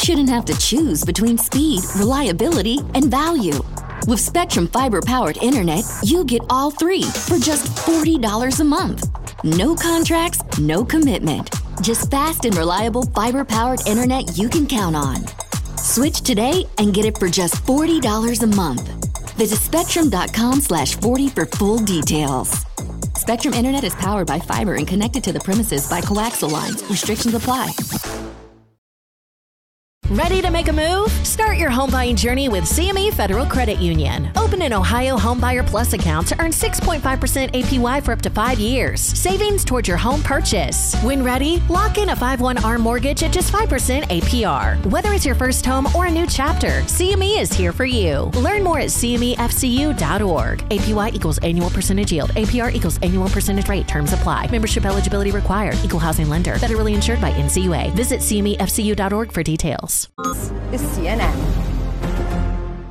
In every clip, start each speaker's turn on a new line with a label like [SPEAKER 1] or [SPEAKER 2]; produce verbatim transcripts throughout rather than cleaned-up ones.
[SPEAKER 1] shouldn't have to choose between speed, reliability, and value. With Spectrum Fiber-powered internet, you get all three for just forty dollars a month. No contracts, no commitment. Just fast and reliable fiber-powered internet you can count on. Switch today and get it for just forty dollars a month. Visit spectrum.com slash 40 for full details. Spectrum Internet is powered by fiber and connected to the premises by coaxial lines. Restrictions apply.
[SPEAKER 2] Ready to make a move? Start your home buying journey with C M E Federal Credit Union. Open an Ohio Homebuyer Plus account to earn six point five percent A P Y for up to five years. Savings towards your home purchase. When ready, lock in a five one R mortgage at just five percent A P R. Whether it's your first home or a new chapter, C M E is here for you. Learn more at C M E F C U dot org. A P Y equals annual percentage yield. A P R equals annual percentage rate. Terms apply. Membership eligibility required. Equal housing lender. Federally insured by N C U A. Visit C M E F C U dot org for details.
[SPEAKER 3] Is C N N.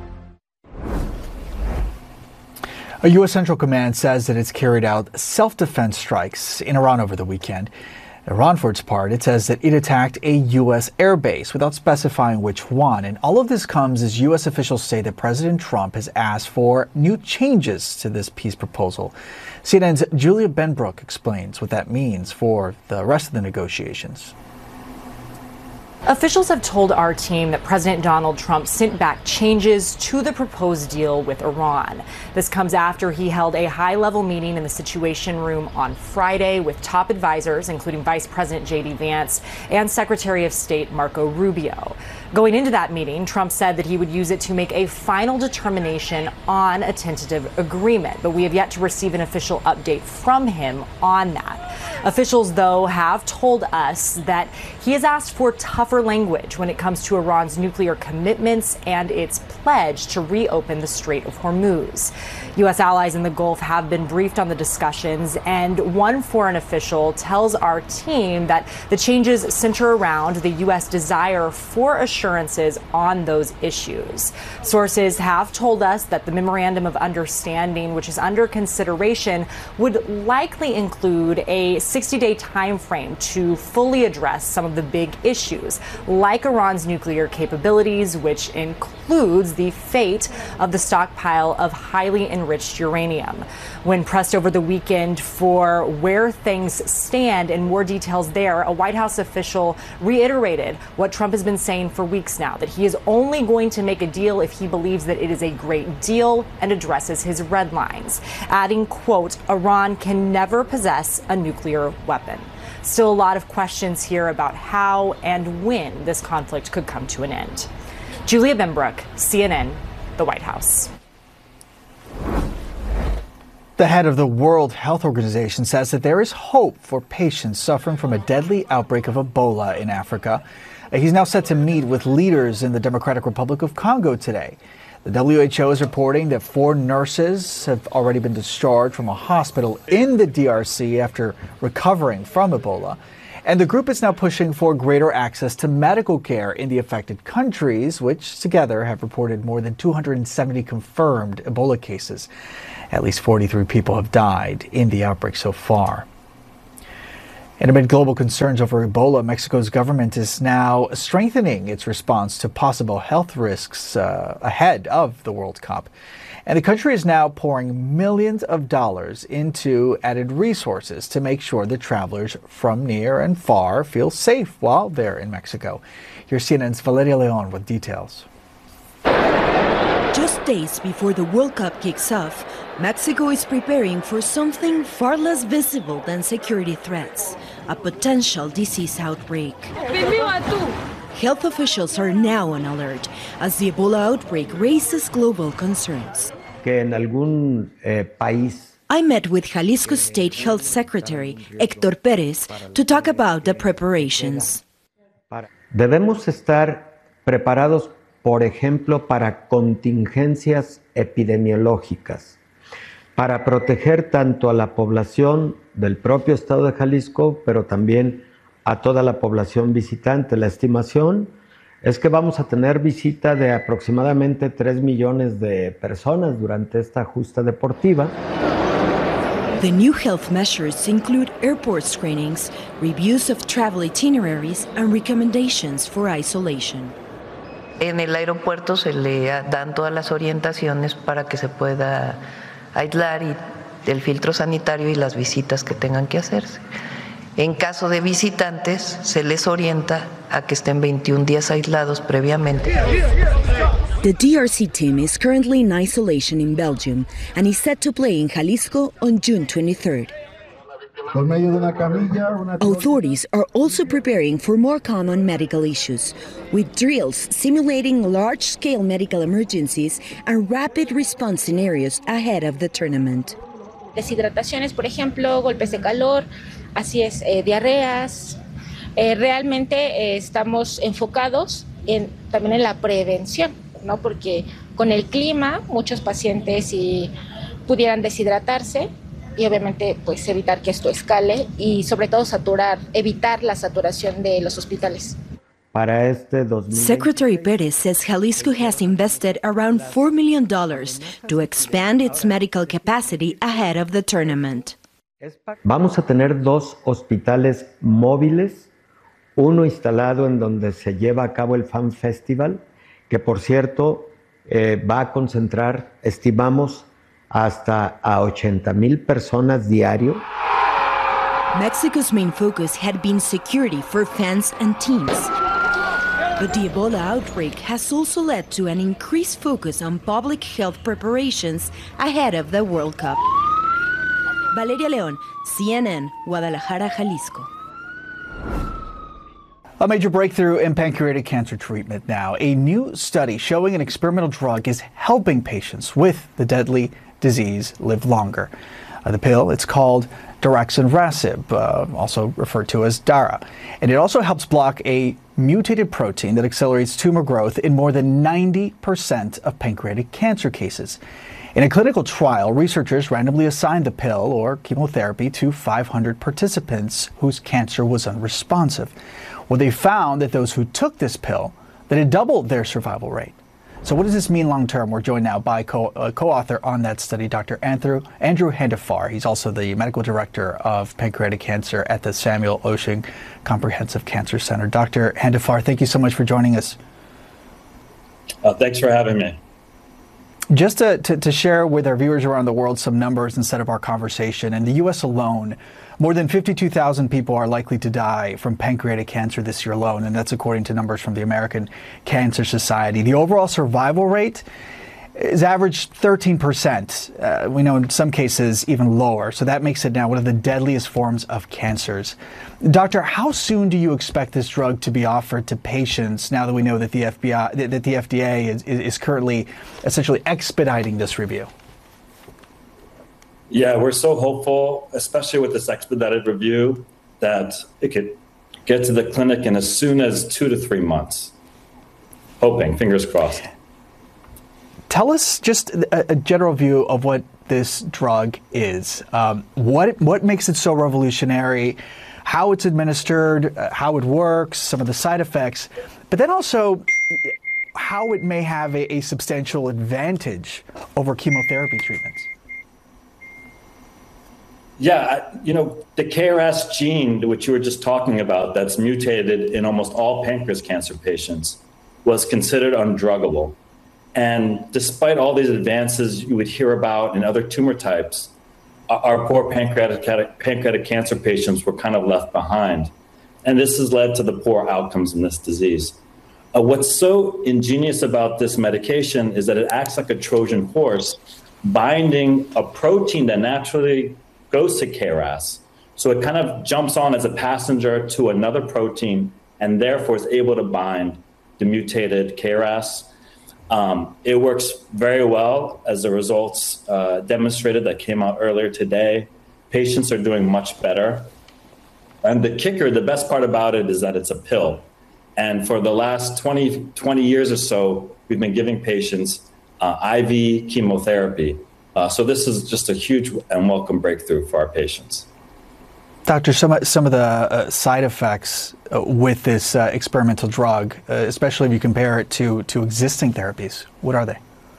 [SPEAKER 4] A U S Central Command says that it's carried out self-defense strikes in Iran over the weekend. Iran, for its part, it says that it attacked a U S airbase without specifying which one. And all of this comes as U S officials say that President Trump has asked for new changes to this peace proposal. C N N's Julia Benbrook explains what that means for the rest of the negotiations.
[SPEAKER 5] Officials have told our team that President Donald Trump sent back changes to the proposed deal with Iran. This comes after he held a high-level meeting in the Situation Room on Friday with top advisors, including Vice President J D Vance and Secretary of State Marco Rubio. Going into that meeting, Trump said that he would use it to make a final determination on a tentative agreement, but we have yet to receive an official update from him on that. Officials, though, have told us that he has asked for tougher language when it comes to Iran's nuclear commitments and its pledge to reopen the Strait of Hormuz. U S allies in the Gulf have been briefed on the discussions, and one foreign official tells our team that the changes center around the U S desire for assurances on those issues. Sources have told us that the Memorandum of Understanding, which is under consideration, would likely include a sixty-day time frame to fully address some of the big issues, like Iran's nuclear capabilities, which includes the fate of the stockpile of highly enriched uranium. When pressed over the weekend for where things stand and more details there, a White House official reiterated what Trump has been saying for weeks now, that he is only going to make a deal if he believes that it is a great deal and addresses his red lines, adding, quote, Iran can never possess a nuclear weapon. Still a lot of questions here about how and when this conflict could come to an end. Julia Benbrook, C N N, the White House.
[SPEAKER 4] The head of the World Health Organization says that there is hope for patients suffering from a deadly outbreak of Ebola in Africa. He's now set to meet with leaders in the Democratic Republic of Congo today. The W H O is reporting that four nurses have already been discharged from a hospital in the D R C after recovering from Ebola. And the group is now pushing for greater access to medical care in the affected countries, which together have reported more than two hundred seventy confirmed Ebola cases. At least forty-three people have died in the outbreak so far. And amid global concerns over Ebola, Mexico's government is now strengthening its response to possible health risks uh, ahead of the World Cup. And the country is now pouring millions of dollars into added resources to make sure that travelers from near and far feel safe while they're in Mexico. Here's C N N's Valeria Leon with details.
[SPEAKER 6] Just days before the World Cup kicks off, Mexico is preparing for something far less visible than security threats, a potential disease outbreak. Health officials are now on alert as the Ebola outbreak raises global concerns. I met with Jalisco State Health Secretary Héctor Pérez to talk about the preparations.
[SPEAKER 7] Debemos estar preparados, por ejemplo, para contingencias epidemiológicas, para proteger tanto a la población del propio estado de Jalisco, pero también a toda la población visitante. La estimación es que vamos a tener visita de aproximadamente tres millones de personas durante esta justa deportiva.
[SPEAKER 6] The new health measures include airport screenings, reviews of travel itineraries, and recommendations for isolation.
[SPEAKER 8] En el aeropuerto se le dan todas las orientaciones para que se pueda aislar y el filtro sanitario y las visitas que tengan que hacerse. En caso de visitantes, se les orienta a que estén veintiún días aislados previamente.
[SPEAKER 6] The D R C team is currently in isolation in Belgium and is set to play in Jalisco on June twenty-third. Authorities are also preparing for more common medical issues, with drills simulating large-scale medical emergencies and rapid response scenarios ahead of the tournament.
[SPEAKER 9] Deshidrataciones, por ejemplo, golpes de calor, así es, eh, diarreas. Eh, realmente eh, estamos enfocados en, también en la prevención, ¿no? Porque con el clima muchos pacientes si pudieran deshidratarse y obviamente pues evitar que esto escale y sobre todo saturar, evitar la saturación de los hospitales.
[SPEAKER 7] Para este dos mil veinte,
[SPEAKER 6] Secretary Perez says Jalisco has invested around four million dollars to expand its medical capacity ahead of the tournament.
[SPEAKER 7] vamos a tener dos hospitales móviles, uno instalado en donde se lleva a cabo el Fan Festival, que por cierto eh, va a concentrar, estimamos, hasta a ochenta mil personas diario.
[SPEAKER 6] Mexico's main focus had been security for fans and teams. But the Ebola outbreak has also led to an increased focus on public health preparations ahead of the World Cup. Valeria León, C N N, Guadalajara, Jalisco.
[SPEAKER 4] A major breakthrough in pancreatic cancer treatment now. A new study showing an experimental drug is helping patients with the deadly disease live longer. Uh, the pill, it's called daraxonrasib, uh, also referred to as Dara. And it also helps block a mutated protein that accelerates tumor growth in more than ninety percent of pancreatic cancer cases. In a clinical trial, researchers randomly assigned the pill or chemotherapy to five hundred participants whose cancer was unresponsive. Well, they found that those who took this pill, that it doubled their survival rate. So what does this mean long term? We're joined now by co- uh, co-author on that study, Doctor Andrew, Andrew Handafar. He's also the medical director of pancreatic cancer at the Samuel Oshing Comprehensive Cancer Center. Doctor Handafar, thank you so much for joining us.
[SPEAKER 10] Uh, thanks for having me.
[SPEAKER 4] Just to, to, to share with our viewers around the world some numbers instead of our conversation, in the U S alone, more than fifty-two thousand people are likely to die from pancreatic cancer this year alone, and that's according to numbers from the American Cancer Society. The overall survival rate is averaged thirteen percent. Uh, we know in some cases even lower, so that makes it now one of the deadliest forms of cancers. Doctor, how soon do you expect this drug to be offered to patients now that we know that the F B I, that the F D A is, is currently essentially expediting this review?
[SPEAKER 10] Yeah, we're so hopeful, especially with this expedited review, that it could get to the clinic in as soon as two to three months. Hoping, fingers crossed.
[SPEAKER 4] Tell us just a, a general view of what this drug is. Um, what what makes it so revolutionary, how it's administered, uh, how it works, some of the side effects, but then also how it may have a, a substantial advantage over chemotherapy treatments.
[SPEAKER 10] Yeah, you know, the K R A S gene, which you were just talking about, that's mutated in almost all pancreas cancer patients, was considered undruggable. And despite all these advances you would hear about in other tumor types, our poor pancreatic, pancreatic cancer patients were kind of left behind. And this has led to the poor outcomes in this disease. Uh, what's so ingenious about this medication is that it acts like a Trojan horse, binding a protein that naturally goes to K R A S. So it kind of jumps on as a passenger to another protein and therefore is able to bind the mutated K R A S. Um, it works very well, as the results uh, demonstrated that came out earlier today. Patients are doing much better. And the kicker, the best part about it is that it's a pill. And for the last twenty, twenty years or so, we've been giving patients uh, I V chemotherapy. Uh, so this is just a huge and welcome breakthrough for our patients.
[SPEAKER 4] Doctor, some, some of the uh, side effects uh, with this uh, experimental drug, uh, especially if you compare it to, to existing therapies, what are they?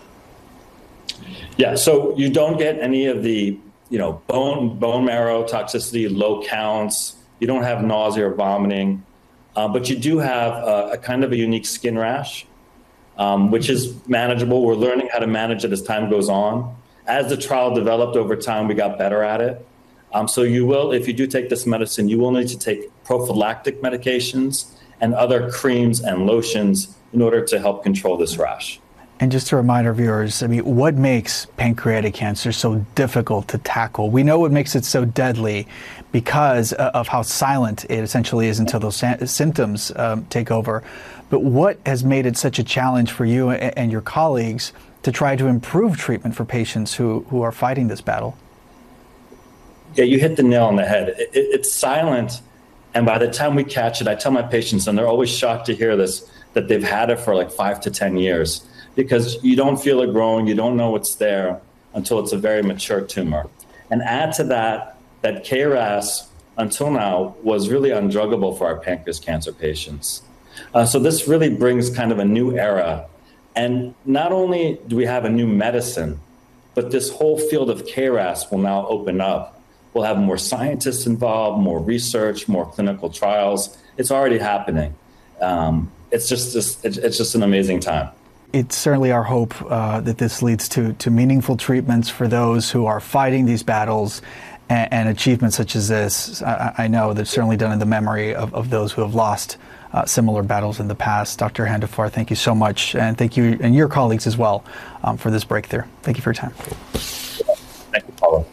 [SPEAKER 10] Yeah, so you don't get any of the, you know, bone, bone marrow toxicity, low counts. You don't have nausea or vomiting, uh, but you do have a, a kind of a unique skin rash. um, which is manageable. We're learning how to manage it as time goes on. As the trial developed over time, we got better at it. Um, so you will, if you do take this medicine, you will need to take prophylactic medications and other creams and lotions in order to help control this rash.
[SPEAKER 4] And just to remind our viewers, I mean, what makes pancreatic cancer so difficult to tackle? We know what makes it so deadly because of how silent it essentially is until those symptoms um, take over. But what has made it such a challenge for you and your colleagues to try to improve treatment for patients who, who are fighting this battle?
[SPEAKER 10] Yeah, you hit the nail on the head. It, it, it's silent, and by the time we catch it, I tell my patients, and they're always shocked to hear this, that they've had it for like five to ten years, because you don't feel it growing, you don't know it's there until it's a very mature tumor. And add to that, that K R A S, until now, was really undruggable for our pancreas cancer patients. Uh, so this really brings kind of a new era. And not only do we have a new medicine, but this whole field of K R A S will now open up. We'll have more scientists involved, more research, more clinical trials. It's already happening. Um, it's just this, it's just an amazing time.
[SPEAKER 4] It's certainly our hope uh, that this leads to, to meaningful treatments for those who are fighting these battles, and, and achievements such as this. I, I know they've certainly done in the memory of, of those who have lost uh, similar battles in the past. Doctor Handafar, thank you so much, and thank you and your colleagues as well um, for this breakthrough. Thank you for your time.
[SPEAKER 10] Thank you, Paulo.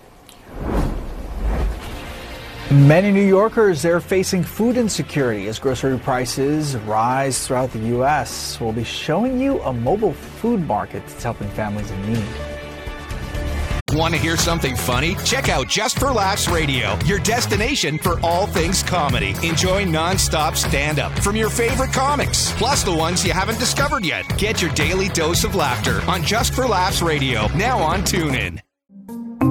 [SPEAKER 4] Many New Yorkers, they're facing food insecurity as grocery prices rise throughout the U S. We'll be showing you a mobile food market that's helping families in need.
[SPEAKER 11] Want to hear something funny? Check out Just for Laughs Radio, your destination for all things comedy. Enjoy non-stop stand-up from your favorite comics, plus the ones you haven't discovered yet. Get your daily dose of laughter on Just for Laughs Radio, now on TuneIn.